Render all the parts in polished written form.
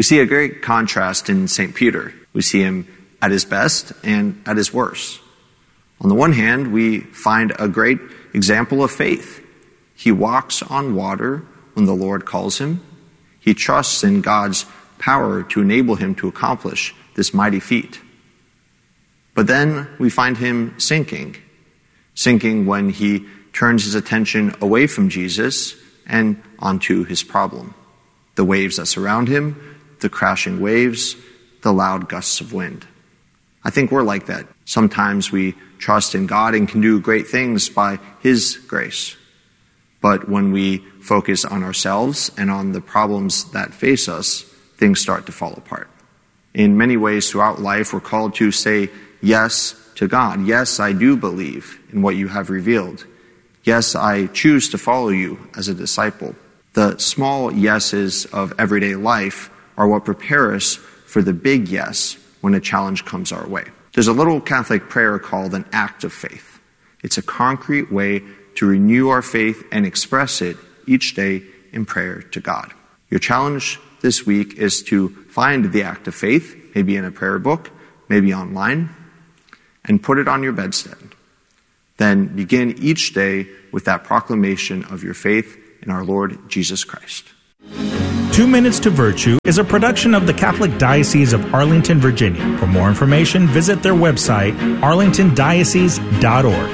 We see a great contrast in St. Peter. We see him at his best and at his worst. On the one hand, we find a great example of faith. He walks on water when the Lord calls him. He trusts in God's power to enable him to accomplish this mighty feat. But then we find him sinking when he turns his attention away from Jesus and onto his problem. The waves that surround him, the crashing waves, the loud gusts of wind. I think we're like that. Sometimes we trust in God and can do great things by his grace. But when we focus on ourselves and on the problems that face us, things start to fall apart. In many ways throughout life, we're called to say yes to God. Yes, I do believe in what you have revealed. Yes, I choose to follow you as a disciple. The small yeses of everyday life are what prepare us for the big yes when a challenge comes our way. There's a little Catholic prayer called an act of faith. It's a concrete way to renew our faith and express it each day in prayer to God. Your challenge this week is to find the act of faith, maybe in a prayer book, maybe online, and put it on your bedstead. Then begin each day with that proclamation of your faith in our Lord Jesus Christ. 2 Minutes to Virtue is a production of the Catholic Diocese of Arlington, Virginia. For more information, visit their website, arlingtondiocese.org.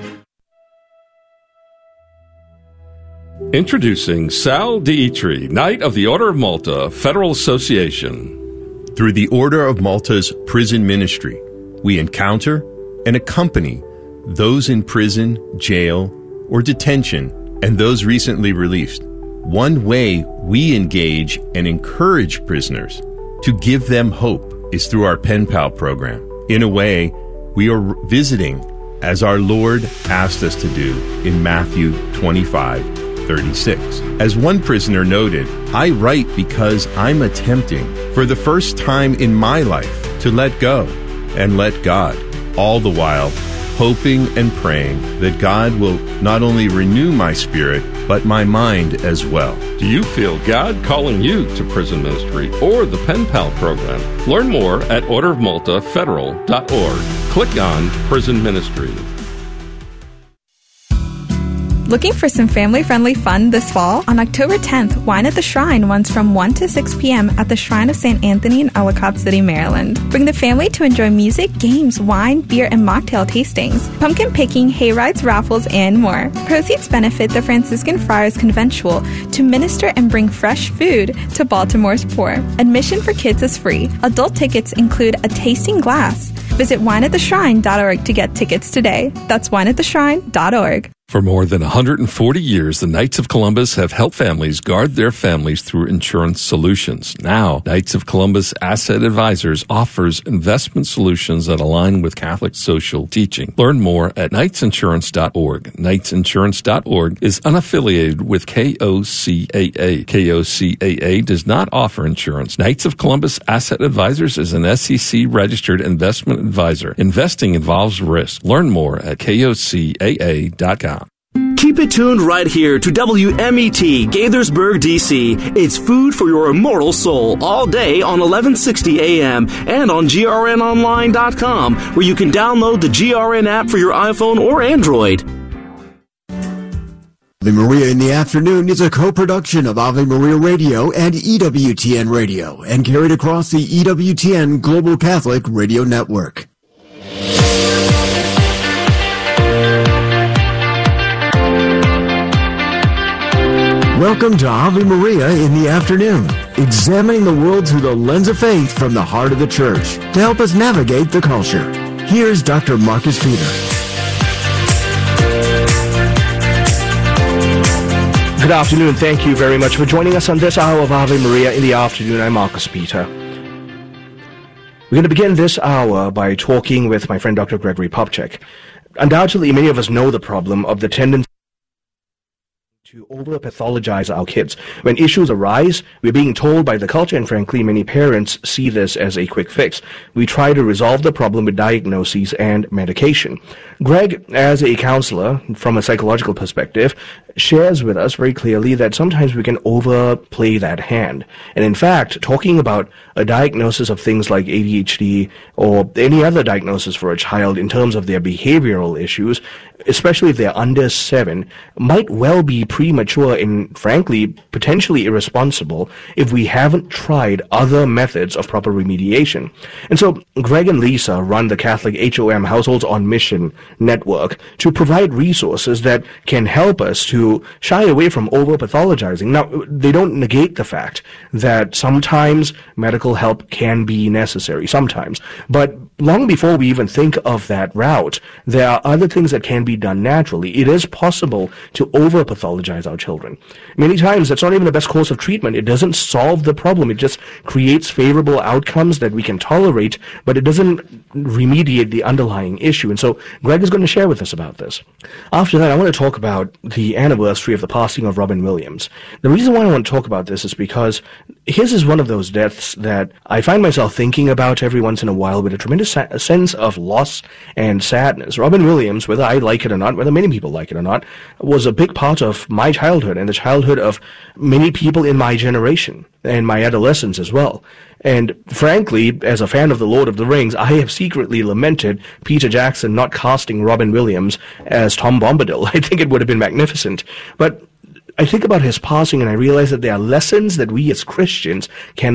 Introducing Sal Dietry, Knight of the Order of Malta, Federal Association. Through the Order of Malta's prison ministry, we encounter and accompany those in prison, jail, or detention, and those recently released. One way we engage and encourage prisoners to give them hope is through our Pen Pal program. In a way, we are visiting as our Lord asked us to do in Matthew 25:36. As one prisoner noted, I write because I'm attempting for the first time in my life to let go and let God, all the while hoping and praying that God will not only renew my spirit, but my mind as well. Do you feel God calling you to prison ministry or the Pen Pal program? Learn more at orderofmaltafederal.org. Click on Prison Ministry. Looking for some family-friendly fun this fall? On October 10th, Wine at the Shrine runs from 1 to 6 p.m. at the Shrine of St. Anthony in Ellicott City, Maryland. Bring the family to enjoy music, games, wine, beer, and mocktail tastings, pumpkin picking, hay rides, raffles, and more. Proceeds benefit the Franciscan Friars Conventual to minister and bring fresh food to Baltimore's poor. Admission for kids is free. Adult tickets include a tasting glass. Visit wineattheshrine.org to get tickets today. That's wineattheshrine.org. For more than 140 years, the Knights of Columbus have helped families guard their families through insurance solutions. Now, Knights of Columbus Asset Advisors offers investment solutions that align with Catholic social teaching. Learn more at knightsinsurance.org. Knightsinsurance.org is unaffiliated with KOCAA. KOCAA does not offer insurance. Knights of Columbus Asset Advisors is an SEC-registered investment advisor. Investing involves risk. Learn more at KOCAA.com. Keep it tuned right here to WMET, Gaithersburg, D.C. It's food for your immortal soul all day on 1160 a.m. and on grnonline.com, where you can download the GRN app for your iPhone or Android. Ave Maria in the Afternoon is a co-production of Ave Maria Radio and EWTN Radio and carried across the EWTN Global Catholic Radio Network. Welcome to Ave Maria in the Afternoon, examining the world through the lens of faith from the heart of the Church to help us navigate the culture. Here's Dr. Marcus Peter. Good afternoon. Thank you very much for joining us on this hour of Ave Maria in the Afternoon. I'm Marcus Peter. We're going to begin this hour by talking with my friend Dr. Gregory Popcak. Undoubtedly, many of us know the problem of the tendency to over-pathologize our kids. When issues arise, we're being told by the culture, and frankly, many parents see this as a quick fix. We try to resolve the problem with diagnoses and medication. Greg, as a counselor, from a psychological perspective, shares with us very clearly that sometimes we can overplay that hand. And in fact, talking about a diagnosis of things like ADHD or any other diagnosis for a child in terms of their behavioral issues, especially if they're under 7, might well be premature and, frankly, potentially irresponsible if we haven't tried other methods of proper remediation. And so Greg and Lisa run the Catholic HOM Households on Mission network to provide resources that can help us to shy away from over-pathologizing. Now, they don't negate the fact that sometimes medical help can be necessary, sometimes. But long before we even think of that route, there are other things that can be done naturally. It is possible to over-pathologize our children. Many times, that's not even the best course of treatment. It doesn't solve the problem. It just creates favorable outcomes that we can tolerate, but it doesn't remediate the underlying issue. And so Greg is going to share with us about this. After that, I want to talk about the anniversary of the passing of Robin Williams. The reason why I want to talk about this is because his is one of those deaths that I find myself thinking about every once in a while with a tremendous sense of loss and sadness. Robin Williams, whether I like it or not, whether many people like it or not, was a big part of my childhood and the childhood of many people in my generation and my adolescence as well. And frankly, as a fan of The Lord of the Rings, I have secretly lamented Peter Jackson not casting Robin Williams as Tom Bombadil. I think it would have been magnificent. But I think about his passing and I realize that there are lessons that we as Christians can